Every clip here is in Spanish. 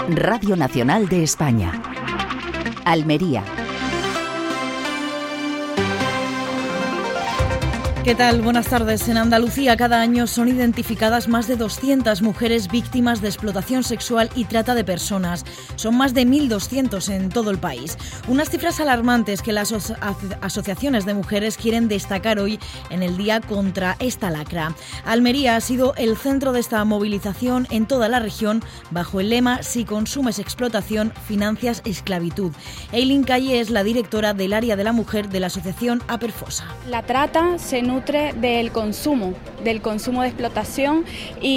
Radio Nacional de España. Almería. ¿Qué tal? Buenas tardes. En Andalucía cada año son identificadas más de 200 mujeres víctimas de explotación sexual y trata de personas. Son más de 1.200 en todo el país. Unas cifras alarmantes que las asociaciones de mujeres quieren destacar hoy en el Día contra esta lacra. Almería ha sido el centro de esta movilización en toda la región bajo el lema "Si consumes explotación, financias esclavitud". Eileen Calle es la directora del área de la mujer de la asociación Aperfosa. La trata se nutre del consumo de explotación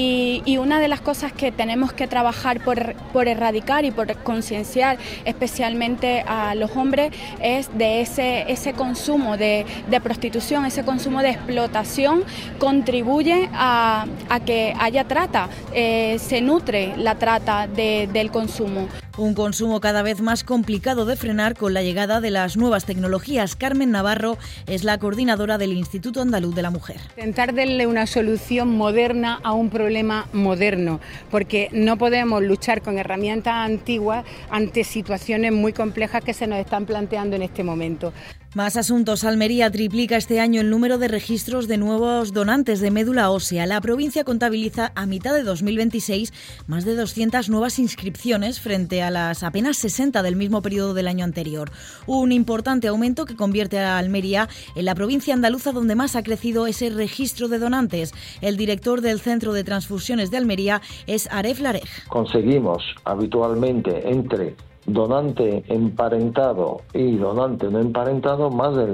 y una de las cosas que tenemos que trabajar por erradicar y por concienciar especialmente a los hombres es de ese consumo de prostitución, ese consumo de explotación contribuye a que haya trata, se nutre la trata del consumo. Un consumo cada vez más complicado de frenar con la llegada de las nuevas tecnologías. Carmen Navarro es la coordinadora del Instituto Andaluz de la Mujer. Intentar darle una solución moderna a un problema moderno, porque no podemos luchar con herramientas antiguas ante situaciones muy complejas que se nos están planteando en este momento. Más asuntos. Almería triplica este año el número de registros de nuevos donantes de médula ósea. La provincia contabiliza a mitad de 2026 más de 200 nuevas inscripciones frente a las apenas 60 del mismo periodo del año anterior. Un importante aumento que convierte a Almería en la provincia andaluza donde más ha crecido ese registro de donantes. El director del Centro de Transfusiones de Almería es Aref Larej. Conseguimos habitualmente entre donante emparentado y donante no emparentado más del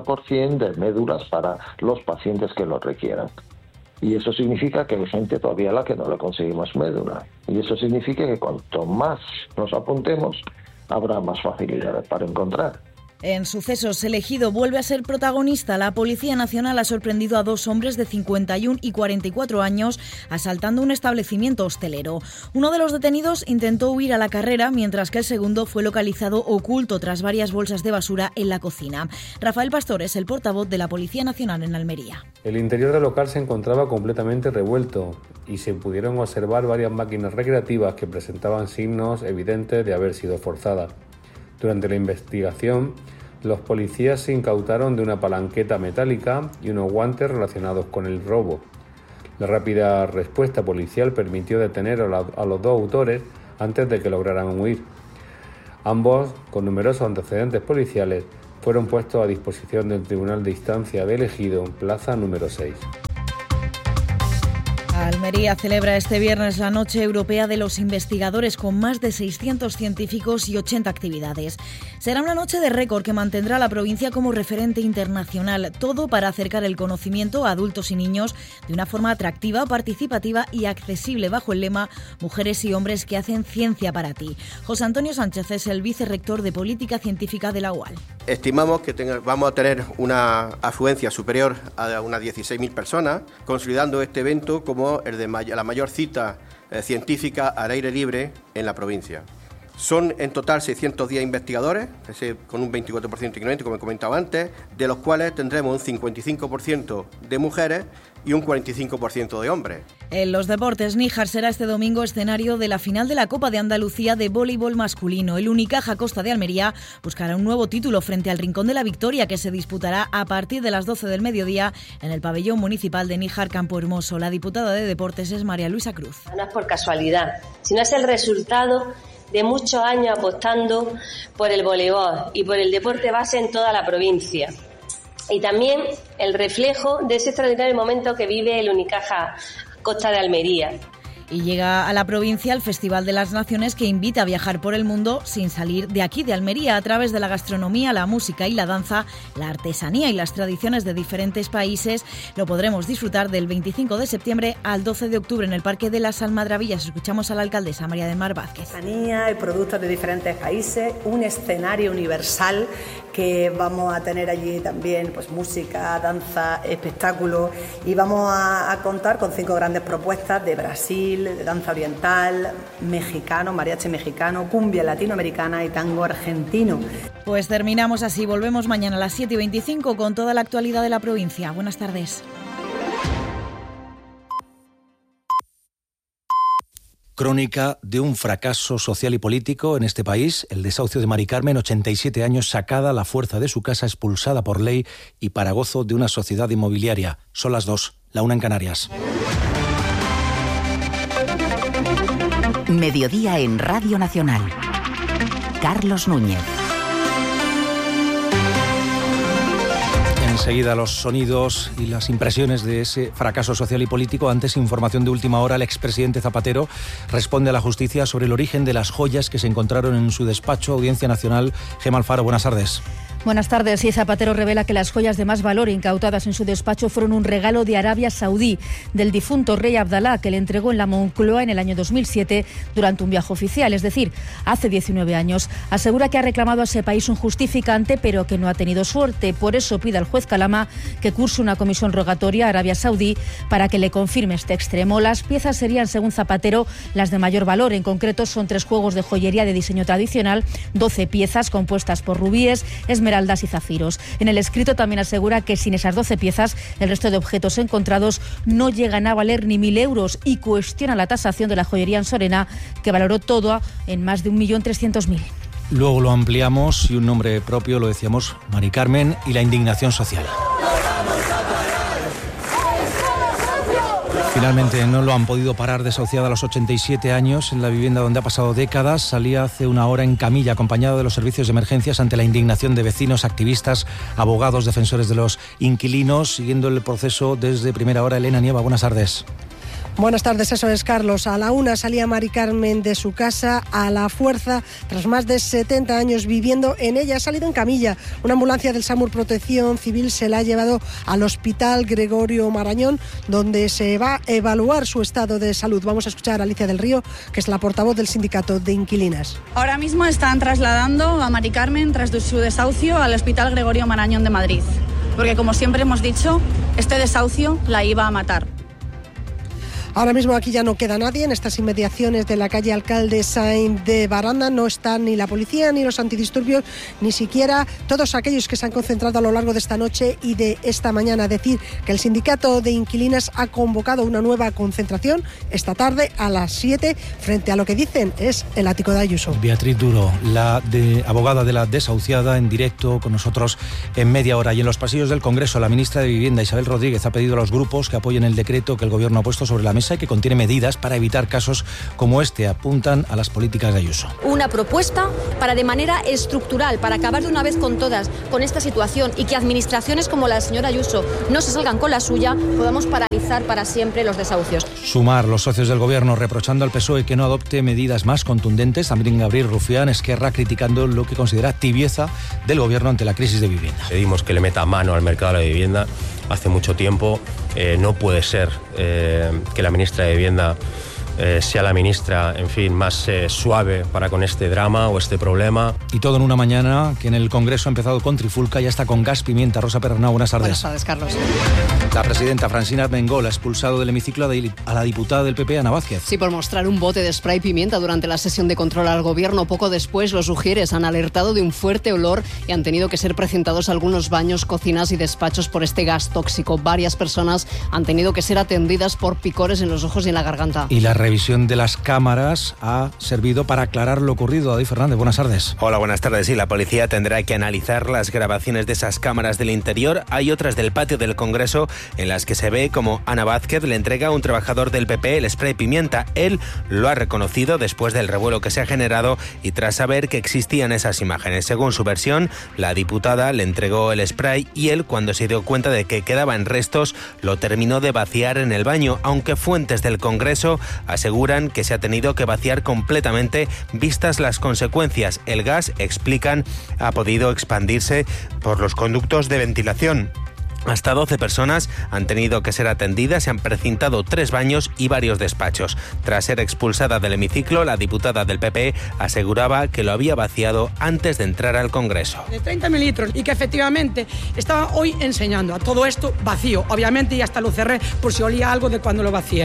90% de médulas para los pacientes que lo requieran. Y eso significa que hay gente todavía a la que no le conseguimos médula. Y eso significa que cuanto más nos apuntemos, habrá más facilidades para encontrar. En sucesos, Elegido vuelve a ser protagonista. La Policía Nacional ha sorprendido a dos hombres de 51 y 44 años asaltando un establecimiento hostelero. Uno de los detenidos intentó huir a la carrera, mientras que el segundo fue localizado oculto tras varias bolsas de basura en la cocina. Rafael Pastor es el portavoz de la Policía Nacional en Almería. El interior del local se encontraba completamente revuelto y se pudieron observar varias máquinas recreativas que presentaban signos evidentes de haber sido forzadas. Durante la investigación, los policías se incautaron de una palanqueta metálica y unos guantes relacionados con el robo. La rápida respuesta policial permitió detener a los dos autores antes de que lograran huir. Ambos, con numerosos antecedentes policiales, fueron puestos a disposición del Tribunal de Instancia de Elegido, Plaza número 6. Almería celebra este viernes la Noche Europea de los Investigadores con más de 600 científicos y 80 actividades. Será una noche de récord que mantendrá a la provincia como referente internacional, todo para acercar el conocimiento a adultos y niños de una forma atractiva, participativa y accesible bajo el lema "Mujeres y hombres que hacen ciencia para ti". José Antonio Sánchez es el vicerrector de Política Científica de la UAL. Estimamos que vamos a tener una afluencia superior a unas 16.000 personas, consolidando este evento como la mayor cita científica al aire libre en la provincia. Son en total 610 investigadores, con un 24% incremento, como he comentado antes, de los cuales tendremos un 55% de mujeres y un 45% de hombres. En los deportes, Níjar será este domingo escenario de la final de la Copa de Andalucía de voleibol masculino. El Unicaja Costa de Almería buscará un nuevo título frente al Rincón de la Victoria, que se disputará a partir de las 12 del mediodía en el pabellón municipal de Níjar Campo Hermoso. La diputada de Deportes es María Luisa Cruz. No es por casualidad, sino es el resultado de muchos años apostando por el voleibol y por el deporte base en toda la provincia. Y también el reflejo de ese extraordinario momento que vive el Unicaja Costa de Almería. Y llega a la provincia el Festival de las Naciones, que invita a viajar por el mundo sin salir de aquí, de Almería, a través de la gastronomía, la música y la danza, la artesanía y las tradiciones de diferentes países. Lo podremos disfrutar del 25 de septiembre al 12 de octubre en el Parque de las Almadrabillas. Escuchamos a la alcaldesa María del Mar Vázquez. Artesanía y productos de diferentes países, un escenario universal que vamos a tener allí también, pues música, danza, espectáculo, y vamos a contar con 5 grandes propuestas de Brasil, de danza oriental, mexicano, mariachi mexicano, cumbia latinoamericana y tango argentino. Pues terminamos así, volvemos mañana a las 7:25 con toda la actualidad de la provincia. Buenas tardes. Crónica de un fracaso social y político en este país, el desahucio de Mari Carmen, 87 años, sacada a la fuerza de su casa, expulsada por ley y para gozo de una sociedad inmobiliaria. Son las 2, la 1 en Canarias. Mediodía en Radio Nacional. Carlos Núñez. Enseguida los sonidos y las impresiones de ese fracaso social y político. Antes, información de última hora, el expresidente Zapatero responde a la justicia sobre el origen de las joyas que se encontraron en su despacho. Audiencia Nacional. Gemma Alfaro, buenas tardes. Buenas tardes. Sí, Zapatero revela que las joyas de más valor incautadas en su despacho fueron un regalo de Arabia Saudí del difunto rey Abdalá, que le entregó en la Moncloa en el año 2007 durante un viaje oficial, es decir, hace 19 años. Asegura que ha reclamado a ese país un justificante, pero que no ha tenido suerte. Por eso pide al juez Calama que curse una comisión rogatoria a Arabia Saudí para que le confirme este extremo. Las piezas serían, según Zapatero, las de mayor valor. En concreto, son 3 juegos de joyería de diseño tradicional, 12 piezas compuestas por rubíes, esmeraldas y zafiros. En el escrito también asegura que sin esas 12 piezas, el resto de objetos encontrados no llegan a valer ni 1.000 euros y cuestiona la tasación de la joyería en Sorena, que valoró todo en más de 1.300.000. Luego lo ampliamos y un nombre propio, lo decíamos, Mari Carmen y la indignación social. Finalmente no lo han podido parar, desahuciada a los 87 años en la vivienda donde ha pasado décadas. Salía hace una hora en camilla, acompañado de los servicios de emergencias, ante la indignación de vecinos, activistas, abogados, defensores de los inquilinos. Siguiendo el proceso desde primera hora, Elena Nieva, buenas tardes. Buenas tardes, eso es, Carlos. A la 1 salía Mari Carmen de su casa a la fuerza, tras más de 70 años viviendo en ella. Ha salido en camilla. Una ambulancia del SAMUR Protección Civil se la ha llevado al Hospital Gregorio Marañón, donde se va a evaluar su estado de salud. Vamos a escuchar a Alicia del Río, que es la portavoz del Sindicato de Inquilinas. Ahora mismo están trasladando a Mari Carmen, tras su desahucio, al Hospital Gregorio Marañón de Madrid. Porque, como siempre hemos dicho, este desahucio la iba a matar. Ahora mismo aquí ya no queda nadie. En estas inmediaciones de la calle Alcalde Sainz de Baranda no están ni la policía, ni los antidisturbios, ni siquiera todos aquellos que se han concentrado a lo largo de esta noche y de esta mañana. Decir que el Sindicato de Inquilinas ha convocado una nueva concentración esta tarde a las 7 frente a lo que dicen es el ático de Ayuso. Beatriz Duro, la abogada de la desahuciada, en directo con nosotros en media hora. Y en los pasillos del Congreso, la ministra de Vivienda, Isabel Rodríguez, ha pedido a los grupos que apoyen el decreto que el Gobierno ha puesto sobre la mesa y que contiene medidas para evitar casos como este. Apuntan a las políticas de Ayuso. Una propuesta para, de manera estructural, para acabar de una vez con todas con esta situación y que administraciones como la de la señora Ayuso no se salgan con la suya, podamos paralizar para siempre los desahucios. Sumar, los socios del Gobierno reprochando al PSOE que no adopte medidas más contundentes. También Gabriel Rufián, Esquerra, criticando lo que considera tibieza del Gobierno ante la crisis de vivienda. Pedimos que le meta mano al mercado de la vivienda. Hace mucho tiempo no puede ser que la ministra de Vivienda sea la ministra, en fin, más suave para con este drama o este problema. Y todo en una mañana que en el Congreso ha empezado con trifulca, ya está con gas pimienta. Rosa Perernau, buenas tardes. Buenas tardes, Carlos. La presidenta Francina Armengol ha expulsado del hemiciclo a la diputada del PP, Ana Vázquez. Sí, por mostrar un bote de spray pimienta durante la sesión de control al Gobierno. Poco después, los Ujieres han alertado de un fuerte olor y han tenido que ser presentados algunos baños, cocinas y despachos por este gas tóxico. Varias personas han tenido que ser atendidas por picores en los ojos y en la garganta. Y la revisión de las cámaras ha servido para aclarar lo ocurrido. David Fernández, buenas tardes. Hola, buenas tardes. Sí, la policía tendrá que analizar las grabaciones de esas cámaras del interior. Hay otras del patio del Congreso en las que se ve como Ana Vázquez le entrega a un trabajador del PP el spray pimienta. Él lo ha reconocido después del revuelo que se ha generado y tras saber que existían esas imágenes. Según su versión, la diputada le entregó el spray y él, cuando se dio cuenta de que quedaban restos, lo terminó de vaciar en el baño, aunque fuentes del Congreso aseguran que se ha tenido que vaciar completamente vistas las consecuencias. El gas, explican, ha podido expandirse por los conductos de ventilación. Hasta 12 personas han tenido que ser atendidas, se han precintado 3 baños y varios despachos. Tras ser expulsada del hemiciclo, la diputada del PP aseguraba que lo había vaciado antes de entrar al Congreso. De 30 mililitros y que efectivamente estaba hoy enseñando a todo esto vacío. Obviamente y hasta lo cerré por si olía algo de cuando lo vacié.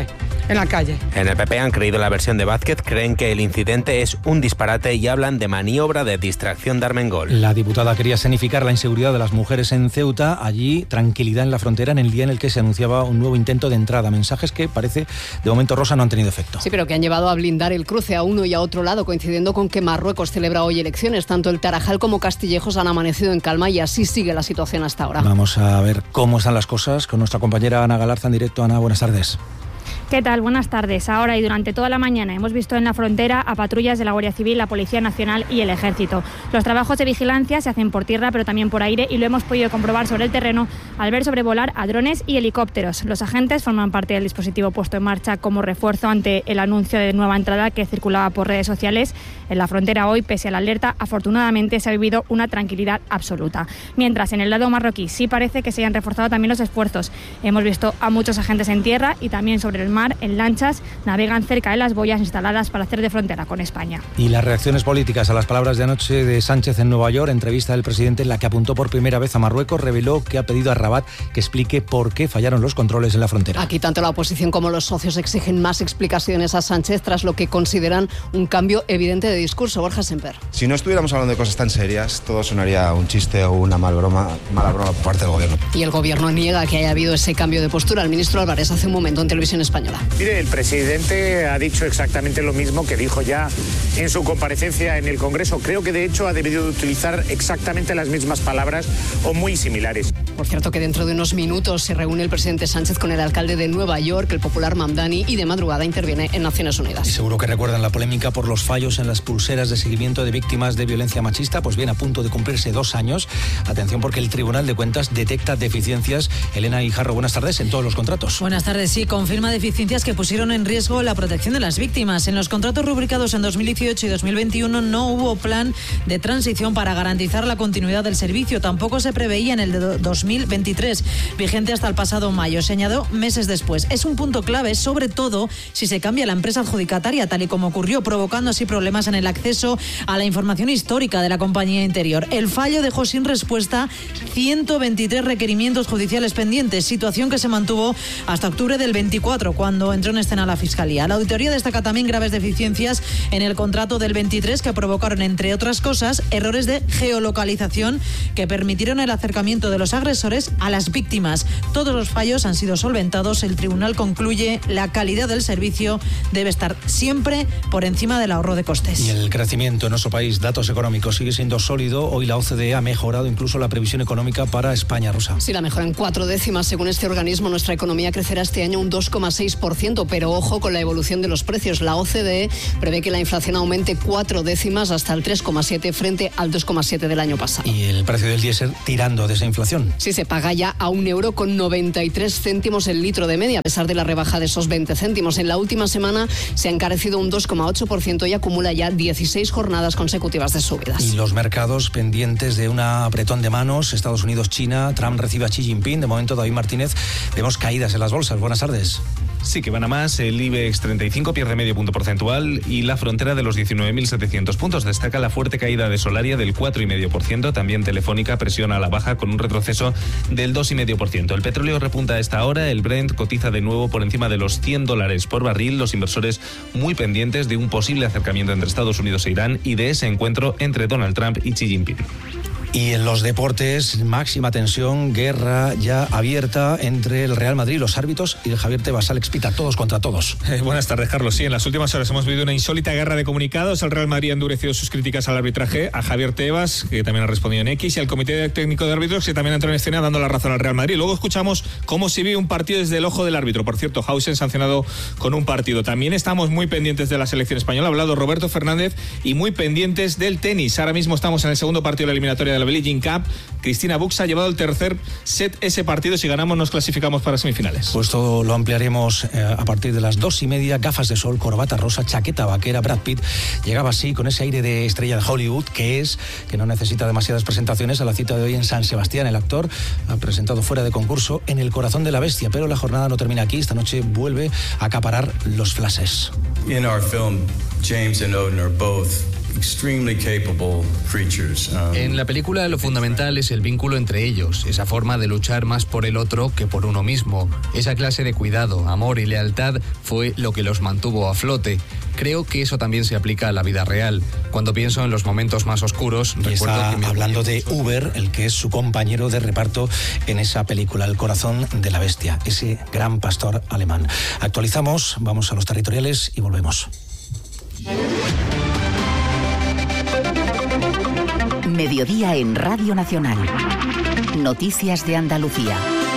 en la calle. En el PP han creído la versión de Vázquez, creen que el incidente es un disparate y hablan de maniobra de distracción de Armengol. La diputada quería escenificar la inseguridad de las mujeres en Ceuta. Allí, tranquilidad en la frontera en el día en el que se anunciaba un nuevo intento de entrada. Mensajes que parece, de momento, Rosa, no han tenido efecto. Sí, pero que han llevado a blindar el cruce a uno y a otro lado, coincidiendo con que Marruecos celebra hoy elecciones. Tanto el Tarajal como Castillejos han amanecido en calma y así sigue la situación hasta ahora. Vamos a ver cómo están las cosas con nuestra compañera Ana Galarza en directo. Ana, buenas tardes. ¿Qué tal? Buenas tardes. Ahora y durante toda la mañana hemos visto en la frontera a patrullas de la Guardia Civil, la Policía Nacional y el Ejército. Los trabajos de vigilancia se hacen por tierra, pero también por aire, y lo hemos podido comprobar sobre el terreno al ver sobrevolar a drones y helicópteros. Los agentes forman parte del dispositivo puesto en marcha como refuerzo ante el anuncio de nueva entrada que circulaba por redes sociales. En la frontera hoy, pese a la alerta, afortunadamente se ha vivido una tranquilidad absoluta. Mientras en el lado marroquí sí parece que se hayan reforzado también los esfuerzos. Hemos visto a muchos agentes en tierra y también sobre el mar, en lanchas, navegan cerca de las boyas instaladas para hacer de frontera con España. Y las reacciones políticas a las palabras de anoche de Sánchez en Nueva York, entrevista del presidente en la que apuntó por primera vez a Marruecos, reveló que ha pedido a Rabat que explique por qué fallaron los controles en la frontera. Aquí tanto la oposición como los socios exigen más explicaciones a Sánchez tras lo que consideran un cambio evidente de discurso. Borja Semper. Si no estuviéramos hablando de cosas tan serias, todo sonaría un chiste o una mala broma por parte del gobierno. Y el gobierno niega que haya habido ese cambio de postura. El ministro Álvarez hace un momento en Televisión Española. Mire, el presidente ha dicho exactamente lo mismo que dijo ya en su comparecencia en el Congreso. Creo que de hecho ha debido de utilizar exactamente las mismas palabras o muy similares. Por cierto que dentro de unos minutos se reúne el presidente Sánchez con el alcalde de Nueva York, el popular Mamdani, y de madrugada interviene en Naciones Unidas. Y seguro que recuerdan la polémica por los fallos en las pulseras de seguimiento de víctimas de violencia machista. Pues bien, a punto de cumplirse 2 años. Atención, porque el Tribunal de Cuentas detecta deficiencias. Elena Guijarro, buenas tardes, en todos los contratos. Buenas tardes, sí, confirma deficiencias que pusieron en riesgo la protección de las víctimas. En los contratos rubricados en 2018 y 2021 no hubo plan de transición para garantizar la continuidad del servicio. Tampoco se preveía en el de 2023, vigente hasta el pasado mayo. Se añadió meses después. Es un punto clave, sobre todo si se cambia la empresa adjudicataria, tal y como ocurrió, provocando así problemas en el acceso a la información histórica de la compañía interior. El fallo dejó sin respuesta 123 requerimientos judiciales pendientes, situación que se mantuvo hasta octubre del 24, cuando entró en escena la Fiscalía. La auditoría destaca también graves deficiencias en el contrato del 23 que provocaron, entre otras cosas, errores de geolocalización que permitieron el acercamiento de los agresores a las víctimas. Todos los fallos han sido solventados. El tribunal concluye la calidad del servicio debe estar siempre por encima del ahorro de costes. Y el crecimiento en nuestro país, datos económicos, sigue siendo sólido. Hoy la OCDE ha mejorado incluso la previsión económica para España, Rosa. Sí, la mejora en 4 décimas. Según este organismo, nuestra economía crecerá este año un 2,6%, pero ojo con la evolución de los precios. La OCDE prevé que la inflación aumente 4 décimas hasta el 3,7 frente al 2,7 del año pasado. Y el precio del diésel tirando de esa inflación. Sí, se paga ya a €1,93 el litro de media, a pesar de la rebaja de esos 20 céntimos. En la última semana se ha encarecido un 2,8% y acumula ya 16 jornadas consecutivas de subidas. Y los mercados pendientes de un apretón de manos. Estados Unidos, China, Trump recibe a Xi Jinping. De momento, David Martínez, vemos caídas en las bolsas. Buenas tardes. Sí, que van a más. El IBEX 35 pierde medio punto porcentual y la frontera de los 19.700 puntos. Destaca la fuerte caída de Solaria del 4,5%. También Telefónica presiona a la baja con un retroceso del 2,5%. El petróleo repunta a esta hora. El Brent cotiza de nuevo por encima de los $100 por barril. Los inversores muy pendientes de un posible acercamiento entre Estados Unidos e Irán y de ese encuentro entre Donald Trump y Xi Jinping. Y en los deportes, máxima tensión, guerra ya abierta entre el Real Madrid, los árbitros y el Javier Tebas. Alex Pita, todos contra todos. Buenas tardes, Carlos. Sí, en las últimas horas hemos vivido una insólita guerra de comunicados. El Real Madrid ha endurecido sus críticas al arbitraje, a Javier Tebas, que también ha respondido en X, y al Comité Técnico de Árbitros, que también entró en escena dando la razón al Real Madrid. Luego escuchamos cómo se vive un partido desde el ojo del árbitro. Por cierto, Hausen sancionado con un partido. También estamos muy pendientes de la selección española. Ha hablado Roberto Fernández, y muy pendientes del tenis. Ahora mismo estamos en el segundo partido de la eliminatoria de la Billie Jean Cup. Cristina Bux ha llevado el tercer set ese partido. Si ganamos nos clasificamos para semifinales. Pues todo lo ampliaremos a partir de las 2:30. Gafas de sol, corbata rosa, chaqueta vaquera. Brad Pitt llegaba así con ese aire de estrella de Hollywood que no necesita demasiadas presentaciones. A la cita de hoy en San Sebastián, el actor ha presentado fuera de concurso En el corazón de la bestia, pero la jornada no termina aquí. Esta noche vuelve a acaparar los flashes. In our film, James and Odin are both extremely capable creatures. En la película lo fundamental es el vínculo entre ellos, esa forma de luchar más por el otro que por uno mismo. Esa clase de cuidado, amor y lealtad fue lo que los mantuvo a flote. Creo que eso también se aplica a la vida real. Cuando pienso en los momentos más oscuros, recuerdo que hablando de Uber, el que es su compañero de reparto en esa película, El corazón de la bestia, ese gran pastor alemán. Actualizamos, vamos a los territoriales y volvemos. Mediodía en Radio Nacional. Noticias de Andalucía.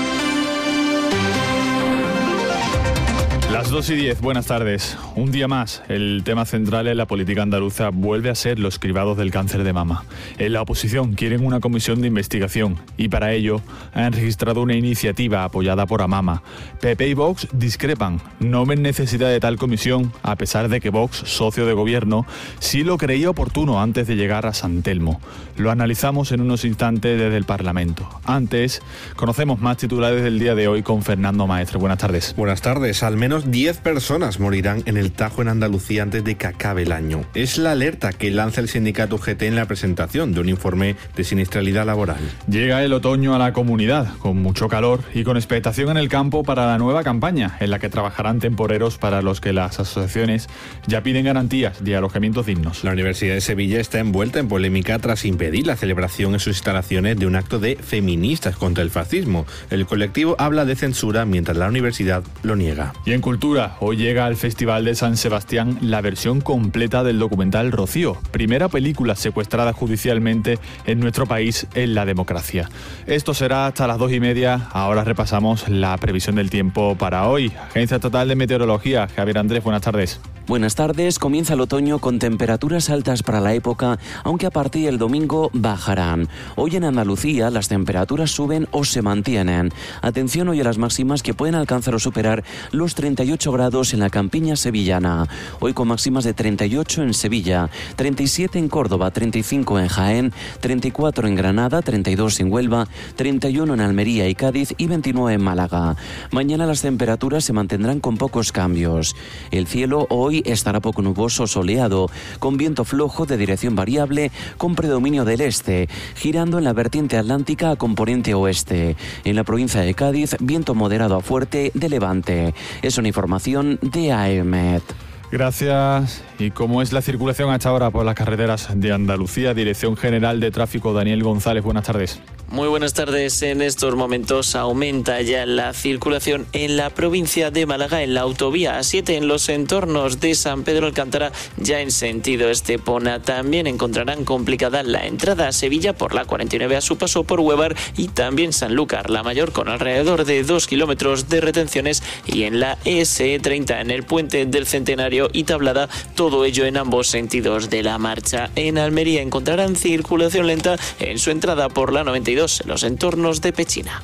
Las 2:10, buenas tardes. Un día más, el tema central en la política andaluza vuelve a ser los cribados del cáncer de mama. En la oposición quieren una comisión de investigación y para ello han registrado una iniciativa apoyada por Amama. PP y Vox discrepan, no ven necesidad de tal comisión, a pesar de que Vox, socio de gobierno, sí lo creía oportuno antes de llegar a San Telmo. Lo analizamos en unos instantes desde el Parlamento. Antes, conocemos más titulares del día de hoy con Fernando Maestre. Buenas tardes. Buenas tardes. Al menos 10 personas morirán en el Tajo en Andalucía antes de que acabe el año. Es la alerta que lanza el sindicato UGT en la presentación de un informe de siniestralidad laboral. Llega el otoño a la comunidad, con mucho calor y con expectación en el campo para la nueva campaña, en la que trabajarán temporeros para los que las asociaciones ya piden garantías de alojamientos dignos. La Universidad de Sevilla está envuelta en polémica tras impedir la celebración en sus instalaciones de un acto de feministas contra el fascismo. El colectivo habla de censura mientras la universidad lo niega. Y en cultura, hoy llega al Festival de San Sebastián la versión completa del documental Rocío, primera película secuestrada judicialmente en nuestro país en la democracia. Esto será hasta las 2:30. Ahora repasamos la previsión del tiempo para hoy. Agencia Estatal de Meteorología, Javier Andrés, buenas tardes. Buenas tardes. Comienza el otoño con temperaturas altas para la época, aunque a partir del domingo bajarán. Hoy en Andalucía las temperaturas suben o se mantienen. Atención hoy a las máximas que pueden alcanzar o superar los 38 grados en la campiña sevillana. Hoy con máximas de 38 en Sevilla, 37 en Córdoba, 35 en Jaén, 34 en Granada, 32 en Huelva, 31 en Almería y Cádiz y 29 en Málaga. Mañana las temperaturas se mantendrán con pocos cambios. El cielo hoy estará poco nuboso, soleado, con viento flojo de dirección variable, con predominio del este, girando en la vertiente atlántica a componente oeste. En la provincia de Cádiz, viento moderado a fuerte de levante. Es una información de AEMET. Gracias. ¿Y cómo es la circulación hasta ahora por las carreteras de Andalucía? Dirección General de Tráfico, Daniel González, buenas tardes. Muy buenas tardes. En estos momentos aumenta ya la circulación en la provincia de Málaga en la autovía A7 en los entornos de San Pedro Alcántara, ya en sentido Estepona. También encontrarán complicada la entrada a Sevilla por la 49 a su paso por Huevar y también Sanlúcar, la Mayor, con alrededor de 2 kilómetros de retenciones, y en la SE30 en el puente del Centenario y Tablada, todo ello en ambos sentidos de la marcha. En Almería encontrarán circulación lenta en su entrada por la 92 en los entornos de Pechina.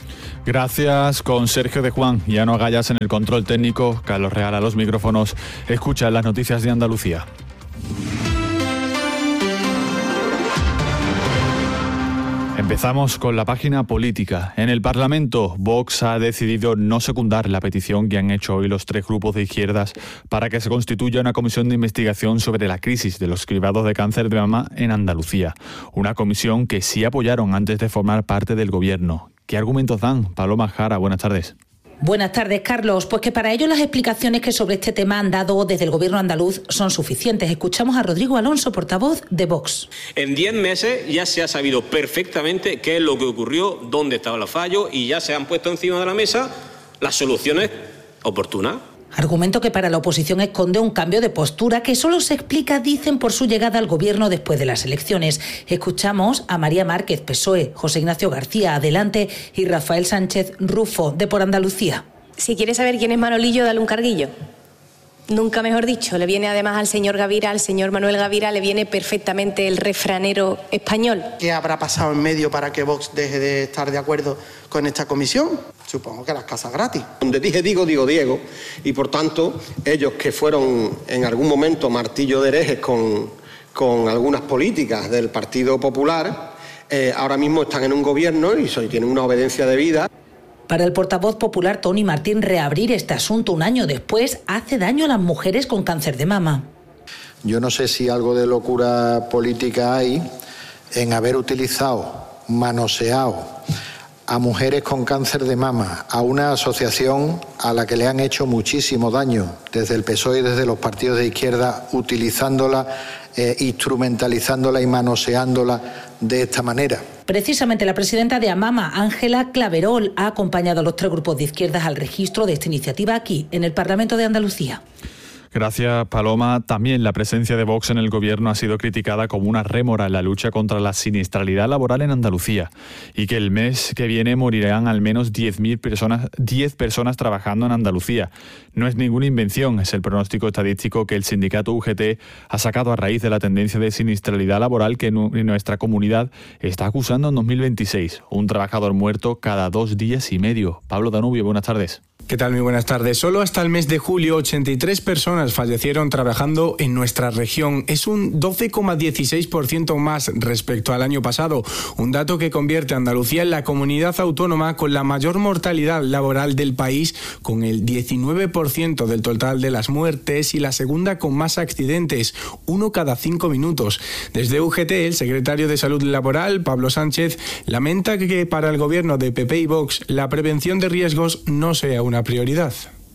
Gracias, con Sergio de Juan y Ano Agallas en el control técnico, Carlos Real a los micrófonos. Escucha las noticias de Andalucía. Empezamos con la página política. En el Parlamento, Vox ha decidido no secundar la petición que han hecho hoy los 3 grupos de izquierdas para que se constituya una comisión de investigación sobre la crisis de los cribados de cáncer de mama en Andalucía. Una comisión que sí apoyaron antes de formar parte del gobierno. ¿Qué argumentos dan? Paloma Jara, buenas tardes. Buenas tardes, Carlos. Pues que para ello las explicaciones que sobre este tema han dado desde el gobierno andaluz son suficientes. Escuchamos a Rodrigo Alonso, portavoz de Vox. En 10 meses ya se ha sabido perfectamente qué es lo que ocurrió, dónde estaba el fallo y ya se han puesto encima de la mesa las soluciones oportunas. Argumento que para la oposición esconde un cambio de postura que solo se explica, dicen, por su llegada al gobierno después de las elecciones. Escuchamos a María Márquez, PSOE, José Ignacio García, Adelante, y Rafael Sánchez Rufo, de Por Andalucía. Si quieres saber quién es Manolillo, dale un carguillo. Nunca mejor dicho. Le viene además al señor Gavira, al señor Manuel Gavira, le viene perfectamente el refranero español. ¿Qué habrá pasado en medio para que Vox deje de estar de acuerdo con esta comisión? Supongo que las casas gratis. Donde dije digo Diego, y por tanto ellos que fueron en algún momento martillo de herejes con algunas políticas del Partido Popular, ahora mismo están en un gobierno y tienen una obediencia debida. Para el portavoz popular Tony Martín, reabrir este asunto un año después hace daño a las mujeres con cáncer de mama. Yo no sé si algo de locura política hay en haber utilizado, manoseado a mujeres con cáncer de mama, a una asociación a la que le han hecho muchísimo daño desde el PSOE y desde los partidos de izquierda, utilizándola, instrumentalizándola y manoseándola de esta manera. Precisamente la presidenta de AMAMA, Ángela Claverol, ha acompañado a los 3 grupos de izquierdas al registro de esta iniciativa aquí, en el Parlamento de Andalucía. Gracias, Paloma. También la presencia de Vox en el gobierno ha sido criticada como una rémora en la lucha contra la siniestralidad laboral en Andalucía y que el mes que viene morirán al menos 10 personas trabajando en Andalucía. No es ninguna invención, es el pronóstico estadístico que el sindicato UGT ha sacado a raíz de la tendencia de siniestralidad laboral que en nuestra comunidad está acusando en 2026. Un trabajador muerto cada 2 días y medio. Pablo Danubio, buenas tardes. ¿Qué tal? Muy buenas tardes. Solo hasta el mes de julio, 83 personas fallecieron trabajando en nuestra región. Es un 12,16% más respecto al año pasado, un dato que convierte a Andalucía en la comunidad autónoma con la mayor mortalidad laboral del país, con el 19% del total de las muertes y la segunda con más accidentes, 1 cada 5 minutos. Desde UGT, el secretario de Salud Laboral, Pablo Sánchez, lamenta que para el gobierno de PP y Vox la prevención de riesgos no sea una prioridad.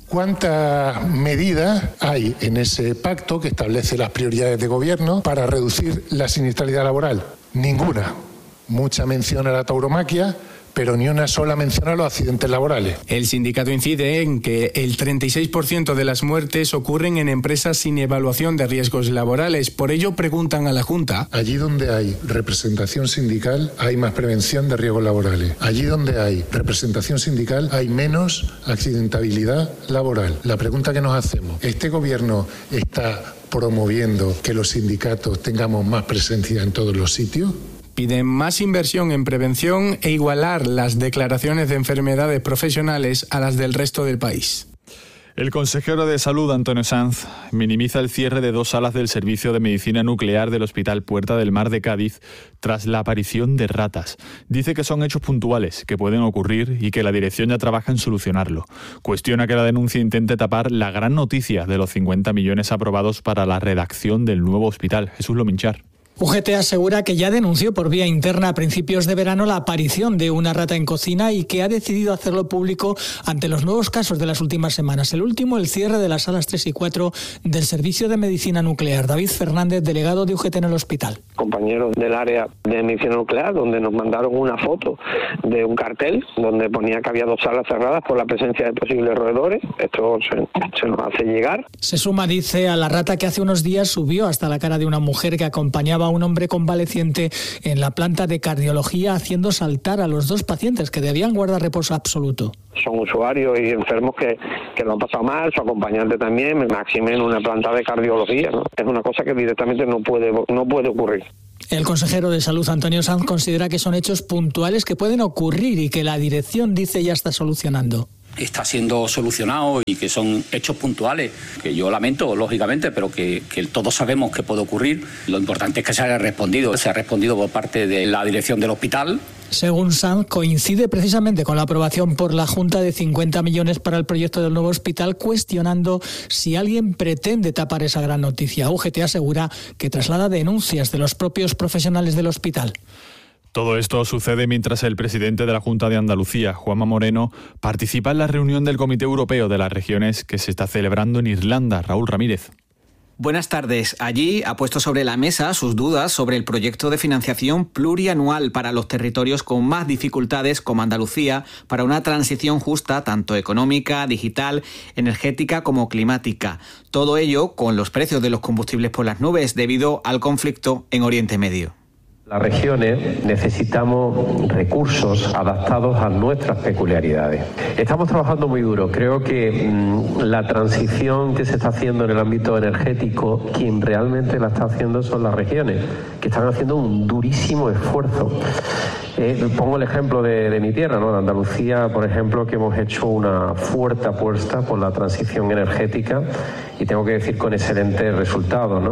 ¿Cuántas medidas hay en ese pacto que establece las prioridades de gobierno para reducir la siniestralidad laboral? Ninguna. Mucha mención a la tauromaquia, pero ni una sola mención a los accidentes laborales. El sindicato incide en que el 36% de las muertes ocurren en empresas sin evaluación de riesgos laborales. Por ello preguntan a la Junta. Allí donde hay representación sindical hay más prevención de riesgos laborales. Allí donde hay representación sindical hay menos accidentabilidad laboral. La pregunta que nos hacemos, ¿este gobierno está promoviendo que los sindicatos tengamos más presencia en todos los sitios? Piden más inversión en prevención e igualar las declaraciones de enfermedades profesionales a las del resto del país. El consejero de Salud, Antonio Sanz, minimiza el cierre de 2 salas del Servicio de Medicina Nuclear del Hospital Puerta del Mar de Cádiz tras la aparición de ratas. Dice que son hechos puntuales, que pueden ocurrir y que la dirección ya trabaja en solucionarlo. Cuestiona que la denuncia intente tapar la gran noticia de los 50 millones aprobados para la redacción del nuevo hospital. Jesús Lominchar. UGT asegura que ya denunció por vía interna a principios de verano la aparición de una rata en cocina y que ha decidido hacerlo público ante los nuevos casos de las últimas semanas. El último, el cierre de las salas 3 y 4 del Servicio de Medicina Nuclear. David Fernández, delegado de UGT en el hospital. Compañeros del área de medicina nuclear, donde nos mandaron una foto de un cartel donde ponía que había 2 salas cerradas por la presencia de posibles roedores. Esto se nos hace llegar. Se suma, dice, a la rata que hace unos días subió hasta la cara de una mujer que acompañaba a un hombre convaleciente en la planta de cardiología, haciendo saltar a los 2 pacientes que debían guardar reposo absoluto. Son usuarios y enfermos que lo han pasado mal, su acompañante también, máxime en una planta de cardiología, ¿no? Es una cosa que directamente no puede ocurrir. El consejero de Salud, Antonio Sanz, considera que son hechos puntuales que pueden ocurrir y que la dirección dice ya está solucionando. Está siendo solucionado y que son hechos puntuales, que yo lamento, lógicamente, pero que todos sabemos que puede ocurrir. Lo importante es que se haya respondido. Se ha respondido por parte de la dirección del hospital. Según Sanz, coincide precisamente con la aprobación por la Junta de 50 millones para el proyecto del nuevo hospital, cuestionando si alguien pretende tapar esa gran noticia. UGT asegura que traslada denuncias de los propios profesionales del hospital. Todo esto sucede mientras el presidente de la Junta de Andalucía, Juanma Moreno, participa en la reunión del Comité Europeo de las Regiones que se está celebrando en Irlanda. Raúl Ramírez. Buenas tardes. Allí ha puesto sobre la mesa sus dudas sobre el proyecto de financiación plurianual para los territorios con más dificultades como Andalucía para una transición justa tanto económica, digital, energética como climática. Todo ello con los precios de los combustibles por las nubes debido al conflicto en Oriente Medio. Las regiones necesitamos recursos adaptados a nuestras peculiaridades. Estamos trabajando muy duro. Creo que la transición que se está haciendo en el ámbito energético, quien realmente la está haciendo son las regiones, que están haciendo un durísimo esfuerzo. Pongo el ejemplo de mi tierra, ¿no? De Andalucía, por ejemplo, que hemos hecho una fuerte apuesta por la transición energética y tengo que decir con excelentes resultados, ¿no?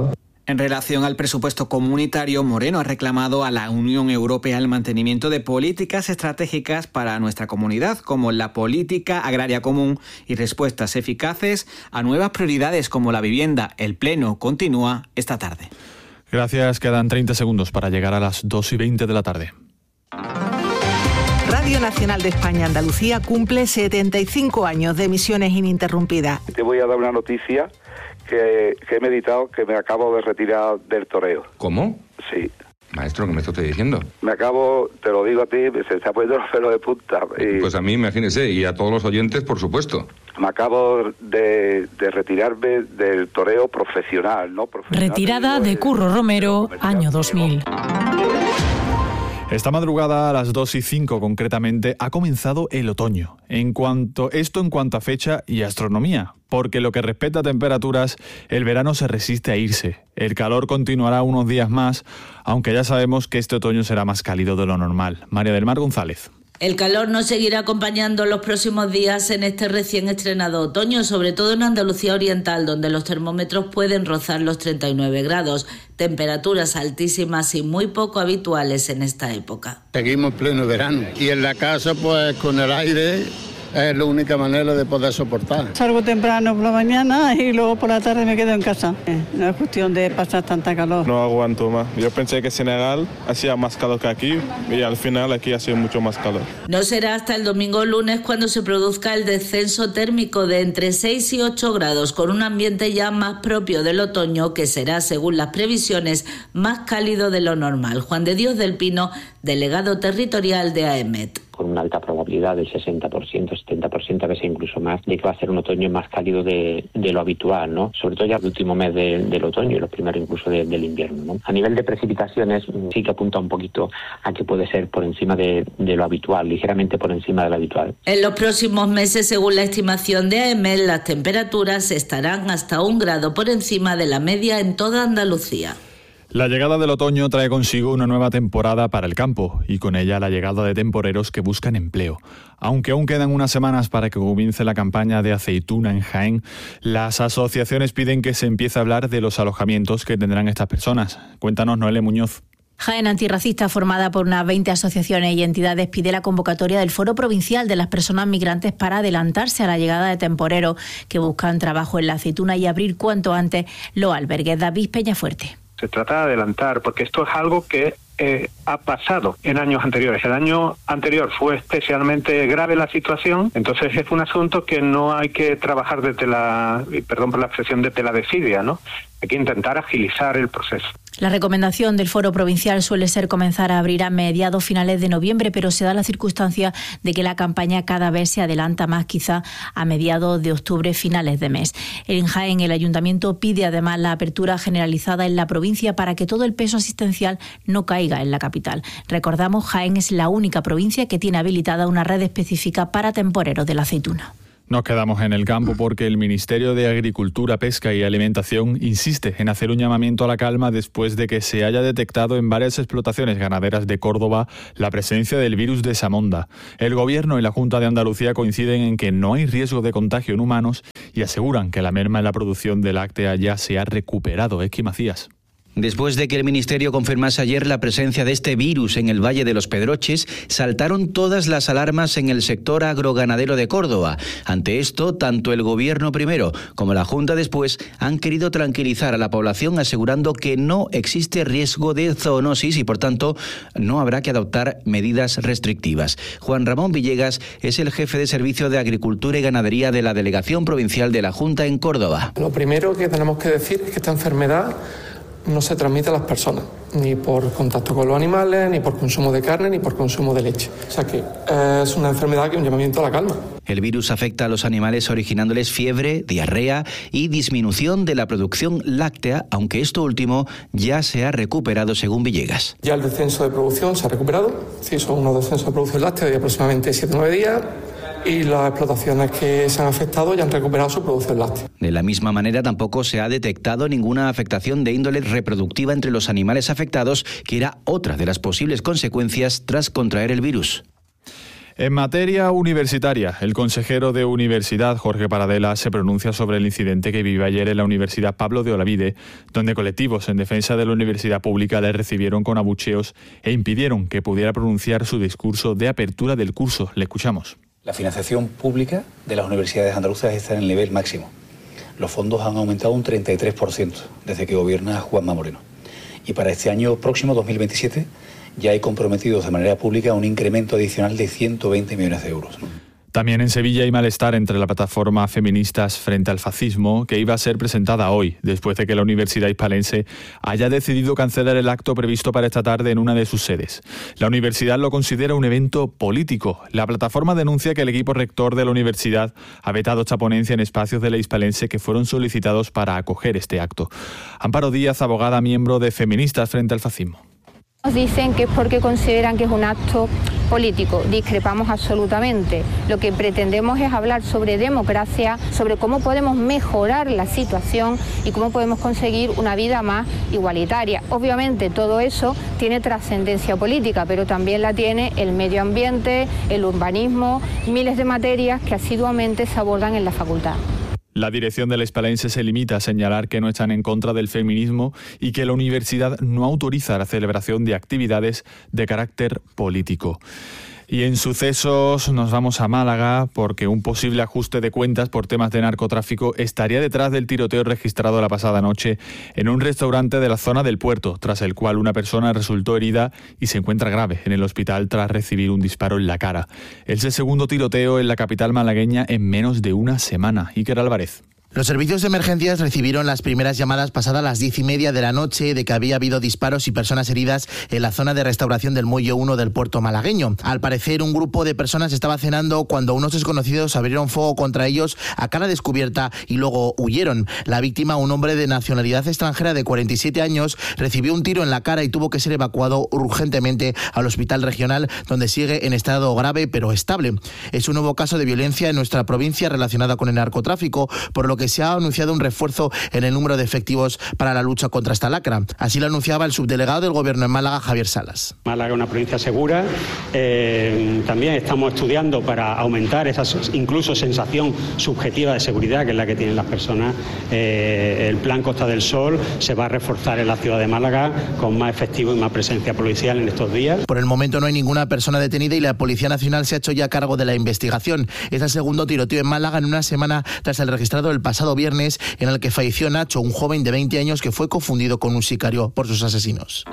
En relación al presupuesto comunitario, Moreno ha reclamado a la Unión Europea el mantenimiento de políticas estratégicas para nuestra comunidad, como la política agraria común, y respuestas eficaces a nuevas prioridades como la vivienda. El Pleno continúa esta tarde. Gracias, quedan 30 segundos para llegar a las 2:20 de la tarde. Radio Nacional de España Andalucía cumple 75 años de emisiones ininterrumpidas. Te voy a dar una noticia que he meditado, que me acabo de retirar del toreo. ¿Cómo? Sí. Maestro, ¿qué me está usted diciendo? Me acabo, te lo digo a ti, se está poniendo los pelos de punta. Pues a mí, imagínese, y a todos los oyentes, por supuesto. Me acabo de retirarme del toreo profesional, ¿no? Retirada de Curro Romero, año 2000. Esta madrugada, a las 2:05 concretamente, ha comenzado el otoño. En cuanto a fecha y astronomía, porque lo que respecta a temperaturas, el verano se resiste a irse. El calor continuará unos días más, aunque ya sabemos que este otoño será más cálido de lo normal. María del Mar González. El calor nos seguirá acompañando los próximos días en este recién estrenado otoño, sobre todo en Andalucía Oriental, donde los termómetros pueden rozar los 39 grados. Temperaturas altísimas y muy poco habituales en esta época. Seguimos en pleno verano y en la casa, pues con el aire es la única manera de poder soportar. Salgo temprano por la mañana y luego por la tarde me quedo en casa. No es cuestión de pasar tanta calor. No aguanto más. Yo pensé que Senegal hacía más calor que aquí y al final aquí ha sido mucho más calor. No será hasta el domingo o lunes cuando se produzca el descenso térmico de entre 6 y 8 grados, con un ambiente ya más propio del otoño, que será, según las previsiones, más cálido de lo normal. Juan de Dios del Pino, delegado territorial de AEMET. Con una alta probabilidad del 60%, 70%, a veces incluso más, de que va a ser un otoño más cálido de lo habitual, ¿no? Sobre todo ya el último mes del otoño y los primeros incluso del invierno, ¿no? A nivel de precipitaciones sí que apunta un poquito a que puede ser por encima de lo habitual, ligeramente por encima de lo habitual. En los próximos meses, según la estimación de AEMET, las temperaturas estarán hasta 1 grado por encima de la media en toda Andalucía. La llegada del otoño trae consigo una nueva temporada para el campo y con ella la llegada de temporeros que buscan empleo. Aunque aún quedan unas semanas para que comience la campaña de aceituna en Jaén, las asociaciones piden que se empiece a hablar de los alojamientos que tendrán estas personas. Cuéntanos, Noelia Muñoz. Jaén Antirracista, formada por unas 20 asociaciones y entidades, pide la convocatoria del Foro Provincial de las Personas Migrantes para adelantarse a la llegada de temporeros que buscan trabajo en la aceituna y abrir cuanto antes los albergues. David Peñafuerte. Se trata de adelantar, porque esto es algo que ha pasado en años anteriores. El año anterior fue especialmente grave la situación, entonces es un asunto que no hay que trabajar desde perdón por la expresión, desde la desidia, ¿no? Hay que intentar agilizar el proceso. La recomendación del Foro Provincial suele ser comenzar a abrir a mediados finales de noviembre, pero se da la circunstancia de que la campaña cada vez se adelanta más, quizá a mediados de octubre, finales de mes. En Jaén, el Ayuntamiento pide además la apertura generalizada en la provincia para que todo el peso asistencial no caiga en la capital. Recordamos, Jaén es la única provincia que tiene habilitada una red específica para temporeros de la aceituna. Nos quedamos en el campo porque el Ministerio de Agricultura, Pesca y Alimentación insiste en hacer un llamamiento a la calma después de que se haya detectado en varias explotaciones ganaderas de Córdoba la presencia del virus de Samonda. El Gobierno y la Junta de Andalucía coinciden en que no hay riesgo de contagio en humanos y aseguran que la merma en la producción de láctea ya se ha recuperado. Equi Macías. Después de que el Ministerio confirmase ayer la presencia de este virus en el Valle de los Pedroches, saltaron todas las alarmas en el sector agroganadero de Córdoba. Ante esto, tanto el Gobierno primero como la Junta después han querido tranquilizar a la población asegurando que no existe riesgo de zoonosis y, por tanto, no habrá que adoptar medidas restrictivas. Juan Ramón Villegas es el jefe de Servicio de Agricultura y Ganadería de la Delegación Provincial de la Junta en Córdoba. Lo primero que tenemos que decir es que esta enfermedad no se transmite a las personas, ni por contacto con los animales, ni por consumo de carne, ni por consumo de leche. O sea que es una enfermedad que es un llamamiento a la calma. El virus afecta a los animales originándoles fiebre, diarrea y disminución de la producción láctea, aunque esto último ya se ha recuperado según Villegas. Ya el descenso de producción se ha recuperado, sí, son unos descensos de producción láctea de aproximadamente 7 o 9 días. Y las explotaciones que se han afectado ya han recuperado su producción láctea. De la misma manera, tampoco se ha detectado ninguna afectación de índole reproductiva entre los animales afectados, que era otra de las posibles consecuencias tras contraer el virus. En materia universitaria, el consejero de Universidad, Jorge Paradela, se pronuncia sobre el incidente que vivió ayer en la Universidad Pablo de Olavide, donde colectivos en defensa de la universidad pública le recibieron con abucheos e impidieron que pudiera pronunciar su discurso de apertura del curso. Le escuchamos. La financiación pública de las universidades andaluzas está en el nivel máximo. Los fondos han aumentado un 33% desde que gobierna Juanma Moreno. Y para este año próximo, 2027, ya hay comprometidos de manera pública un incremento adicional de 120 millones de euros. También en Sevilla hay malestar entre la plataforma Feministas frente al fascismo, que iba a ser presentada hoy, después de que la Universidad Hispalense haya decidido cancelar el acto previsto para esta tarde en una de sus sedes. La universidad lo considera un evento político. La plataforma denuncia que el equipo rector de la universidad ha vetado esta ponencia en espacios de la Hispalense que fueron solicitados para acoger este acto. Amparo Díaz, abogada miembro de Feministas frente al fascismo. Nos dicen que es porque consideran que es un acto político. Discrepamos absolutamente. Lo que pretendemos es hablar sobre democracia, sobre cómo podemos mejorar la situación y cómo podemos conseguir una vida más igualitaria. Obviamente todo eso tiene trascendencia política, pero también la tiene el medio ambiente, el urbanismo, miles de materias que asiduamente se abordan en la facultad. La dirección de la Hispalense se limita a señalar que no están en contra del feminismo y que la universidad no autoriza la celebración de actividades de carácter político. Y en sucesos nos vamos a Málaga porque un posible ajuste de cuentas por temas de narcotráfico estaría detrás del tiroteo registrado la pasada noche en un restaurante de la zona del puerto, tras el cual una persona resultó herida y se encuentra grave en el hospital tras recibir un disparo en la cara. Es el segundo tiroteo en la capital malagueña en menos de una semana. Iker Álvarez. Los servicios de emergencias recibieron las primeras llamadas pasadas las 10:30 de la noche de que había habido disparos y personas heridas en la zona de restauración del Muelle 1 del puerto malagueño. Al parecer, un grupo de personas estaba cenando cuando unos desconocidos abrieron fuego contra ellos a cara descubierta y luego huyeron. La víctima, un hombre de nacionalidad extranjera de 47 años, recibió un tiro en la cara y tuvo que ser evacuado urgentemente al hospital regional, donde sigue en estado grave pero estable. Es un nuevo caso de violencia en nuestra provincia relacionada con el narcotráfico, por lo que se ha anunciado un refuerzo en el número de efectivos para la lucha contra esta lacra. Así lo anunciaba el subdelegado del Gobierno en Málaga, Javier Salas. Málaga es una provincia segura. También estamos estudiando para aumentar esa incluso sensación subjetiva de seguridad, que es la que tienen las personas. El plan Costa del Sol se va a reforzar en la ciudad de Málaga con más efectivos y más presencia policial en estos días. Por el momento no hay ninguna persona detenida y la Policía Nacional se ha hecho ya cargo de la investigación. Es el segundo tiroteo en Málaga en una semana tras el registrado el pasado viernes, en el que falleció Nacho, un joven de 20 años que fue confundido con un sicario por sus asesinos.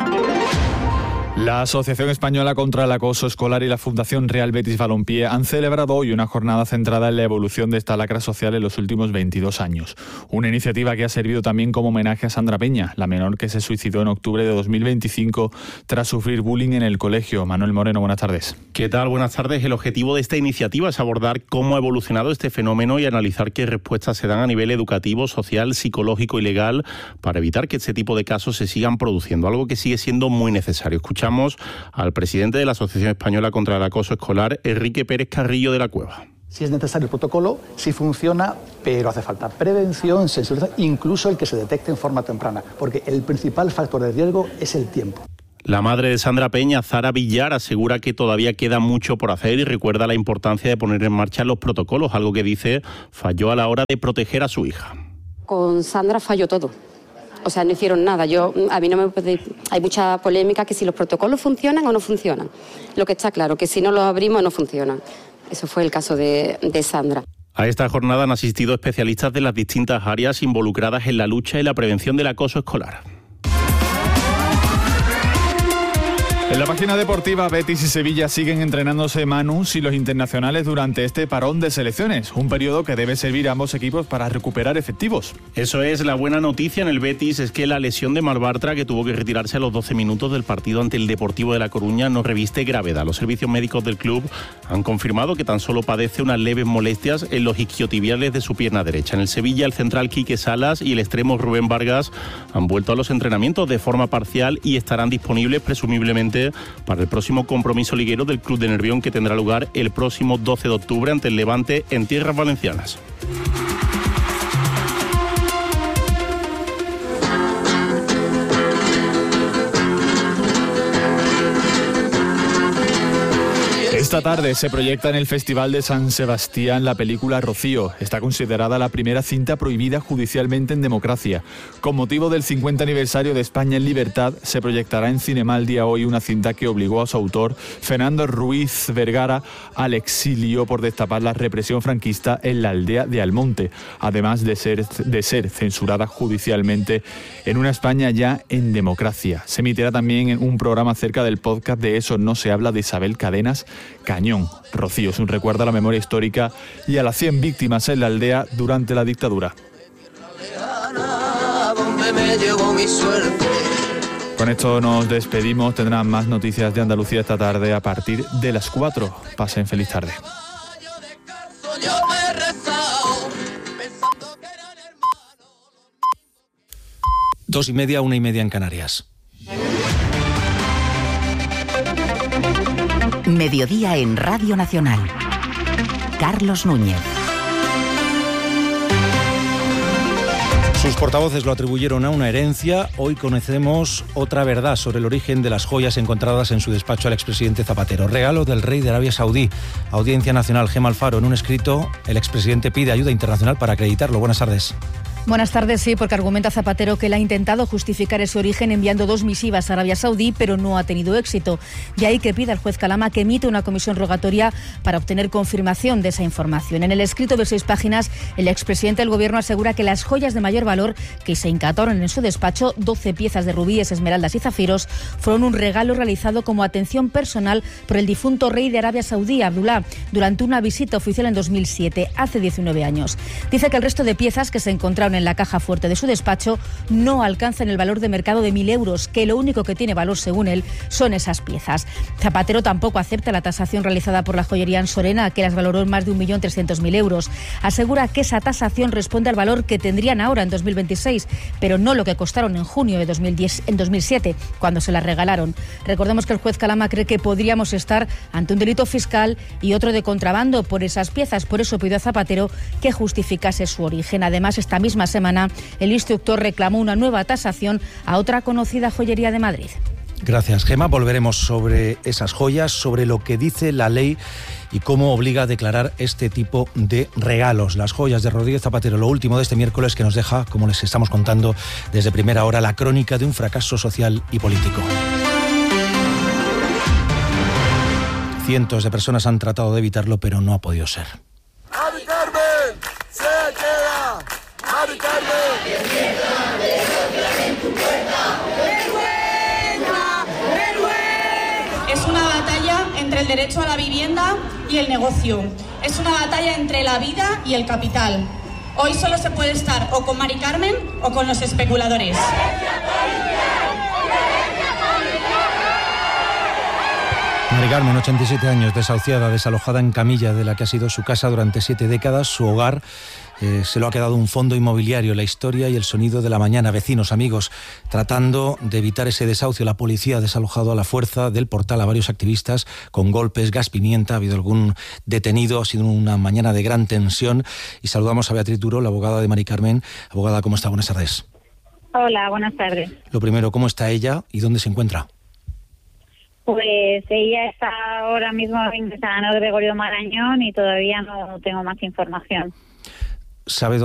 La Asociación Española contra el Acoso Escolar y la Fundación Real Betis Balompié han celebrado hoy una jornada centrada en la evolución de esta lacra social en los últimos 22 años. Una iniciativa que ha servido también como homenaje a Sandra Peña, la menor que se suicidó en octubre de 2025 tras sufrir bullying en el colegio. Manuel Moreno, buenas tardes. ¿Qué tal? Buenas tardes. El objetivo de esta iniciativa es abordar cómo ha evolucionado este fenómeno y analizar qué respuestas se dan a nivel educativo, social, psicológico y legal para evitar que este tipo de casos se sigan produciendo, algo que sigue siendo muy necesario. Escuchamos al presidente de la Asociación Española contra el Acoso Escolar, Enrique Pérez Carrillo de la Cueva. Si es necesario el protocolo, sí funciona, pero hace falta prevención, sensibilización, incluso el que se detecte en forma temprana, porque el principal factor de riesgo es el tiempo. La madre de Sandra Peña, Zara Villar, asegura que todavía queda mucho por hacer y recuerda la importancia de poner en marcha los protocolos, algo que dice falló a la hora de proteger a su hija. Con Sandra falló todo. O sea, no hicieron nada. A mí no me puede... Hay mucha polémica que si los protocolos funcionan o no funcionan. Lo que está claro, que si no los abrimos no funcionan. Eso fue el caso de Sandra. A esta jornada han asistido especialistas de las distintas áreas involucradas en la lucha y la prevención del acoso escolar. En la página deportiva, Betis y Sevilla siguen entrenándose manus y los internacionales durante este parón de selecciones, un periodo que debe servir a ambos equipos para recuperar efectivos. Eso es, la buena noticia en el Betis es que la lesión de Malbartra, que tuvo que retirarse a los 12 minutos del partido ante el Deportivo de La Coruña, no reviste gravedad. Los servicios médicos del club han confirmado que tan solo padece unas leves molestias en los isquiotibiales de su pierna derecha. En el Sevilla, el central Quique Salas y el extremo Rubén Vargas han vuelto a los entrenamientos de forma parcial y estarán disponibles presumiblemente para el próximo compromiso liguero del Club de Nervión, que tendrá lugar el próximo 12 de octubre ante el Levante en tierras valencianas. Esta tarde se proyecta en el Festival de San Sebastián la película Rocío. Está considerada la primera cinta prohibida judicialmente en democracia. Con motivo del 50 aniversario de España en libertad, se proyectará en Cinemal Día Hoy una cinta que obligó a su autor, Fernando Ruiz Vergara, al exilio por destapar la represión franquista en la aldea de Almonte, además de ser censurada judicialmente en una España ya en democracia. Se emitirá también un programa acerca del podcast de Eso no se habla de Isabel Cadenas Cañón. Rocío es un recuerdo a la memoria histórica y a las 100 víctimas en la aldea durante la dictadura. Con esto nos despedimos. Tendrán más noticias de Andalucía esta tarde a partir de las 4. Pasen feliz tarde. 2:30, 1:30 en Canarias. Mediodía en Radio Nacional. Carlos Núñez. Sus portavoces lo atribuyeron a una herencia. Hoy conocemos otra verdad sobre el origen de las joyas encontradas en su despacho al expresidente Zapatero. Regalo del rey de Arabia Saudí. Audiencia Nacional. Gemma Alfaro. En un escrito, el expresidente pide ayuda internacional para acreditarlo. Buenas tardes. Buenas tardes, sí, porque argumenta Zapatero que él ha intentado justificar ese origen enviando 2 misivas a Arabia Saudí, pero no ha tenido éxito. De ahí que pida al juez Calama que emite una comisión rogatoria para obtener confirmación de esa información. En el escrito de 6 páginas, el expresidente del Gobierno asegura que las joyas de mayor valor que se incautaron en su despacho, 12 piezas de rubíes, esmeraldas y zafiros, fueron un regalo realizado como atención personal por el difunto rey de Arabia Saudí, Abdullah, durante una visita oficial en 2007, hace 19 años. Dice que el resto de piezas que se encontraron en la caja fuerte de su despacho no alcanzan el valor de mercado de 1.000 euros, que lo único que tiene valor, según él, son esas piezas. Zapatero tampoco acepta la tasación realizada por la joyería Ansorena, que las valoró en más de 1.300.000 euros. Asegura que esa tasación responde al valor que tendrían ahora en 2026, pero no lo que costaron en junio de 2007, cuando se las regalaron. Recordemos que el juez Calama cree que podríamos estar ante un delito fiscal y otro de contrabando por esas piezas. Por eso pidió a Zapatero que justificase su origen. Además, esta misma semana, el instructor reclamó una nueva tasación a otra conocida joyería de Madrid. Gracias, Gemma. Volveremos sobre esas joyas, sobre lo que dice la ley y cómo obliga a declarar este tipo de regalos. Las joyas de Rodríguez Zapatero, lo último de este miércoles, que nos deja, como les estamos contando desde primera hora, la crónica de un fracaso social y político. Cientos de personas han tratado de evitarlo, pero no ha podido ser. ¡Mari Carmen! ¡Se queda! ¡Mari Carmen! Es una batalla entre el derecho a la vivienda y el negocio. Es una batalla entre la vida y el capital. Hoy solo se puede estar o con Mari Carmen o con los especuladores. Mari Carmen, 87 años, desahuciada, desalojada en camilla de la que ha sido su casa durante 7 décadas. Su hogar se lo ha quedado un fondo inmobiliario. La historia y el sonido de la mañana. Vecinos, amigos, tratando de evitar ese desahucio. La policía ha desalojado a la fuerza del Portal a varios activistas con golpes, gas pimienta. Ha habido algún detenido. Ha sido una mañana de gran tensión. Y saludamos a Beatriz Duro, la abogada de Mari Carmen. Abogada, ¿cómo está? Buenas tardes. Hola, buenas tardes. Lo primero, ¿cómo está ella y dónde se encuentra? Pues ella está ahora mismo ingresada en el Gregorio Marañón y todavía no tengo más información. ¿Sabe dónde